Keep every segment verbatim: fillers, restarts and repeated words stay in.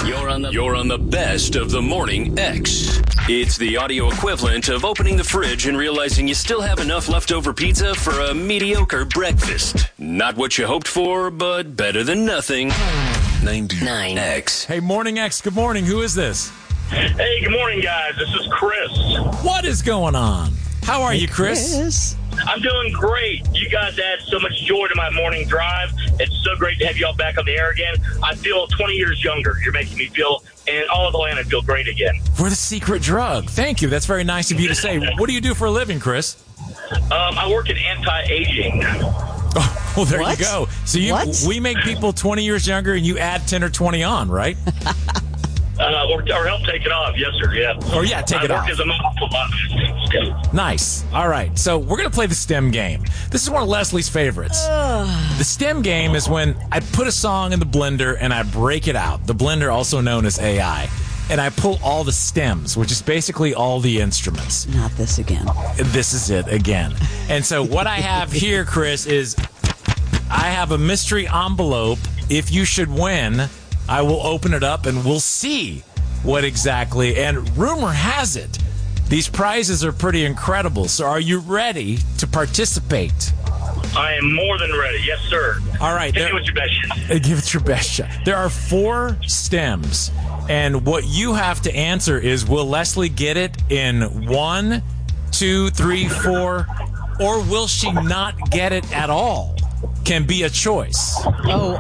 You're on the You're on the best of the morning X. It's the audio equivalent of opening the fridge and realizing you still have enough leftover pizza for a mediocre breakfast. Not what you hoped for, but better than nothing. ninety-nine X. Hey, Morning X, good morning. Who is this? Hey, good morning, guys. This is Chris. What is going on? How are hey, you, Chris? Chris? I'm doing great. You guys add so much joy to my morning drive. It's so great to have you all back on the air again. I feel twenty years younger. You're making me feel, and all of Atlanta feel great again. We're the secret drug. Thank you. That's very nice of you to say. What do you do for a living, Chris? Um, I work in anti-aging. Oh, well, there What? you go. So you, What? we make people twenty years younger, and you add ten or twenty on, right? Uh, or, or help take it off. Yes, sir. Yeah. Or, yeah, take I it work off. as a model. Yeah. Nice. All right. So we're going to play the STEM game. This is one of Leslie's favorites. The STEM game is when I put a song in the blender and I break it out. The blender, also known as A I. And I pull all the stems, which is basically all the instruments. Not this again. This is it again. And so what I have here, Chris, is I have a mystery envelope. If you should win, I will open it up and we'll see what exactly. And rumor has it, these prizes are pretty incredible. So are you ready to participate? I am more than ready. Yes, sir. All right. Hit There, me with your best shot. Uh, give it your best shot. There are four stems. And what you have to answer is, will Leslie get it in one, two, three, four, or will she not get it at all? Can be a choice. Oh,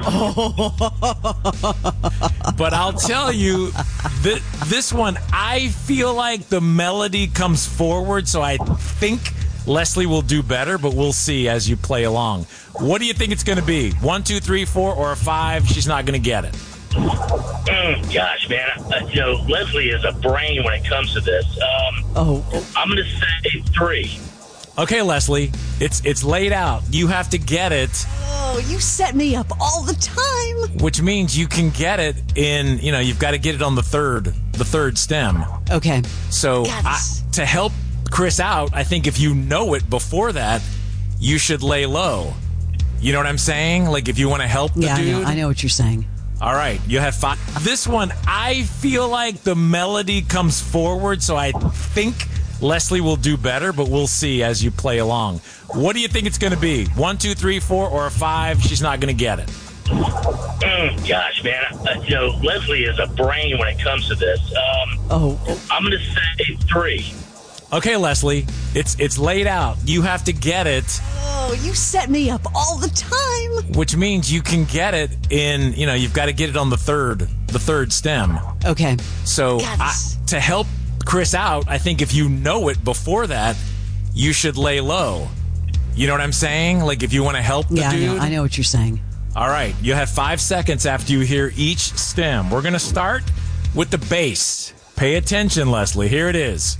oh. But I'll tell you, th- this one, I feel like the melody comes forward, so I think Leslie will do better, but we'll see as you play along. What do you think it's going to be? One, two, three, four, or a five? She's not going to get it. Mm, gosh, man. Uh, you know, Leslie is a brain when it comes to this. Um, oh, oh. I'm going to say three. Okay, Leslie, it's it's laid out. You have to get it, Oh, you set me up all the time. which means you can get it in, you know, you've got to get it on the third, the third stem. Okay. So I, Yes. to help Chris out, I think if you know it before that, you should lay low. You know what I'm saying? Like if you want to help the Yeah, I dude. know. I know what you're saying. All right, you have five. This one, I feel like the melody comes forward, so I think Leslie will do better, but we'll see as you play along. What do you think it's going to be? One, two, three, four, or a five? She's not going to get it. Mm, gosh, man. Uh, you know, Leslie is a brain when it comes to this. Um, Oh, oh. I'm going to say three. Okay, Leslie, it's it's laid out. You have to get it, Oh, you set me up all the time. which means you can get it in, you know, you've got to get it on the third, the third stem. Okay. So I, Yes. to help Chris out, I think if you know it before that, you should lay low. You know what I'm saying? Like if you want to help the Yeah, I dude. know. I know what you're saying. All right, you have five seconds after you hear each stem. We're going to start with the bass. Pay attention, Leslie. Here it is.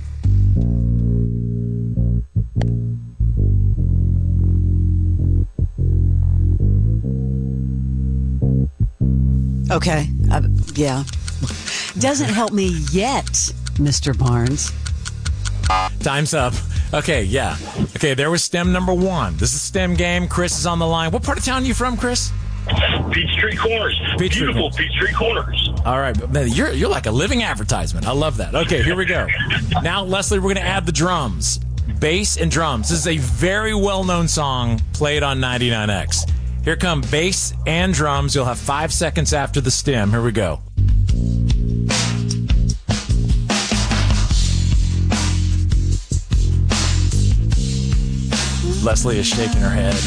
Okay. Uh, yeah. Doesn't help me yet, Mister Barnes. Time's up. Okay, yeah. Okay, there was stem number one. This is STEM game. Chris is on the line. What part of town are you from, Chris? Peachtree Corners. Peachtree Beautiful Corners. Peachtree Corners. All right, man, you're you're like a living advertisement. I love that. Okay, here we go. Now, Leslie, we're going to add the drums, bass and drums. This is a very well-known song played on ninety-nine X. Here come bass and drums. You'll have five seconds after the stem. Here we go. Leslie is shaking her head.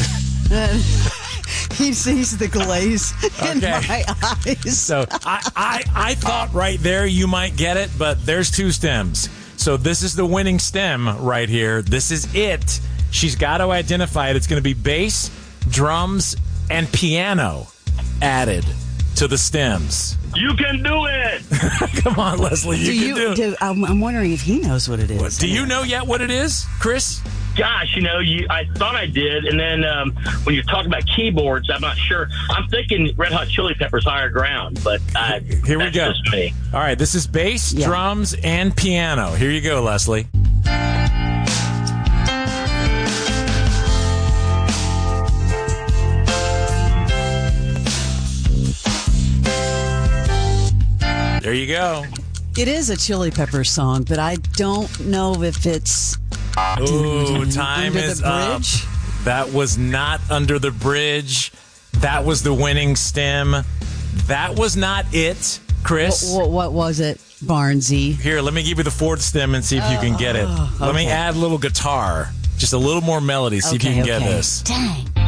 He sees the glaze in Okay. my eyes. So I, I, I thought right there you might get it, but there's two stems. So this is the winning stem right here. This is it. She's got to identify it. It's going to be bass, drums, and piano added to the stems. You can do it. Come on, Leslie, you do can you? do it. Do, I'm, I'm wondering if he knows what it is. Do you know yet what it is, Chris? Gosh, you know, you, I thought I did, and then um, when you're talking about keyboards, I'm not sure. I'm thinking Red Hot Chili Peppers, Higher Ground, but uh, Here we that's go. just me. All right, this is bass, Yeah. drums, and piano. Here you go, Leslie. There you go. It is a Chili Peppers song, but I don't know if it's Ooh, time Under is the up. Bridge. That was not Under the Bridge. That was the winning stem. That was not it, Chris. What, what was it, Barnesy? Here, let me give you the fourth stem and see if you can get it. Let me okay. add a little guitar. Just a little more melody. See if you Okay, can get okay. this. Dang.